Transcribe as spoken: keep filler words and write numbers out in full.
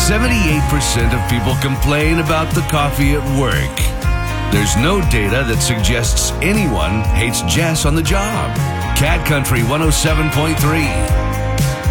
seventy-eight percent of people complain about the coffee at work. There's no data that suggests anyone hates Jess on the job. Cat Country one oh seven point three.